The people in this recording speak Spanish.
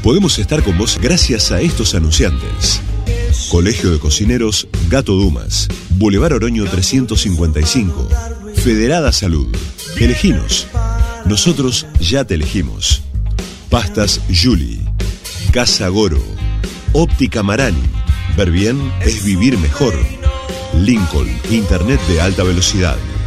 Podemos estar con vos gracias a estos anunciantes. Colegio de Cocineros Gato Dumas, Boulevard Oroño 355, Federada Salud. Eleginos. Nosotros ya te elegimos. Pastas Julie, Casa Goro, Óptica Marani. Ver bien es vivir mejor. Lincoln, Internet de alta velocidad.